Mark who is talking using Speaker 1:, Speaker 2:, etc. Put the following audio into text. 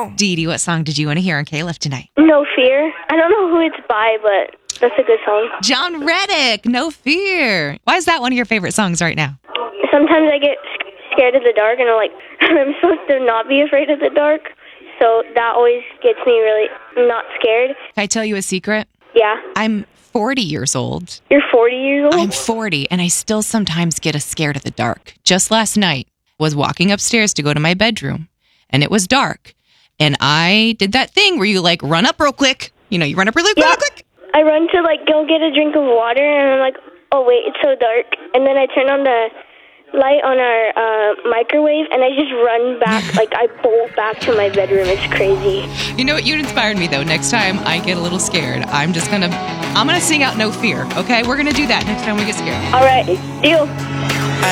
Speaker 1: go.
Speaker 2: Dee Dee, what song did you want to hear on K-Lift tonight?
Speaker 3: No Fear. I don't know who it's by, but that's a good song.
Speaker 2: John Reddick, No Fear. Why is that one of your favorite songs right now?
Speaker 3: Sometimes I get scared of the dark, and I'm supposed to not be afraid of the dark. So that always gets me really not scared.
Speaker 2: Can I tell you a secret?
Speaker 3: Yeah.
Speaker 2: I'm 40 years old.
Speaker 3: You're 40 years old?
Speaker 2: I'm 40, and I still sometimes get scared of the dark. Just last night, was walking upstairs to go to my bedroom, and it was dark. And I did that thing where you run up real quick. You run up really quick.
Speaker 3: I run to go get a drink of water, and I'm like, oh wait, it's so dark. And then I turn on the light on our microwave, and I just run back. I bolt back to my bedroom. It's crazy.
Speaker 2: You know what? You inspired me, though. Next time I get a little scared, I'm gonna sing out No Fear, okay? We're gonna do that next time we get scared.
Speaker 3: All right, deal.